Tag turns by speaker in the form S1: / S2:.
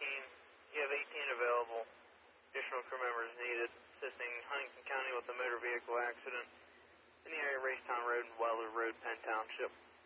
S1: You have 18 available. Additional crew members needed, assisting Huntington County with a motor vehicle accident in the area of Racetown Road and Weller Road, Penn Township.